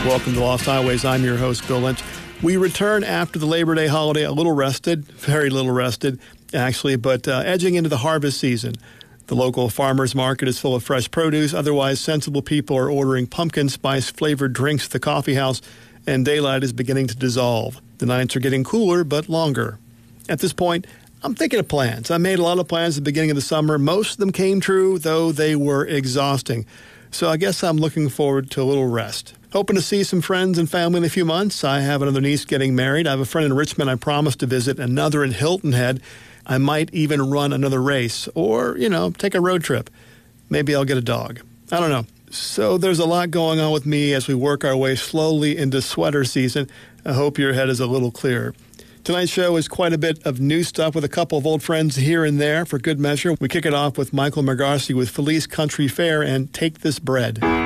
Welcome to Lost Highways. I'm your host, Bill Lynch. We return after the Labor Day holiday a little rested, very little rested, actually, but edging into the harvest season. The local farmers market is full of fresh produce. Otherwise, sensible people are ordering pumpkin spice-flavored drinks at the coffee house, and daylight is beginning to dissolve. The nights are getting cooler, but longer. At this point, I'm thinking of plans. I made a lot of plans at the beginning of the summer. Most of them came true, though they were exhausting. So I guess I'm looking forward to a little rest. Hoping to see some friends and family in a few months. I have another niece getting married. I have a friend in Richmond I promised to visit, another in Hilton Head. I might even run another race or, take a road trip. Maybe I'll get a dog. I don't know. So there's a lot going on with me as we work our way slowly into sweater season. I hope your head is a little clearer. Tonight's show is quite a bit of new stuff with a couple of old friends here and there for good measure. We kick it off with Michael Margarski with Felice Country Fair and Take This Bread.